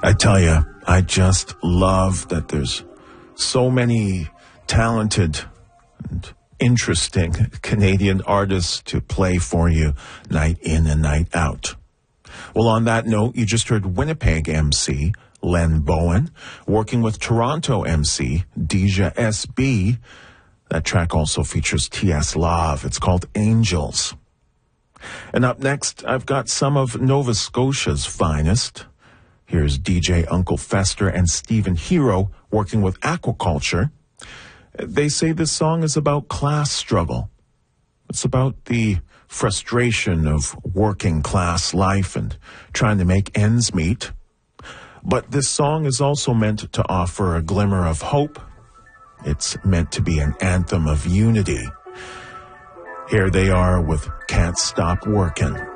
I tell you, I just love that there's so many talented and interesting Canadian artists to play for you night in and night out. Well, on that note, you just heard Winnipeg MC Len Bowen working with Toronto MC Deja SB. That track also features T.S. Love. It's called Angels. And up next, I've got some of Nova Scotia's finest. Here's DJ Uncle Fester and Stephen Hero working with Aquaculture. They say this song is about class struggle. It's about the frustration of working class life and trying to make ends meet. But this song is also meant to offer a glimmer of hope. It's meant to be an anthem of unity. Here they are with Can't Stop Working.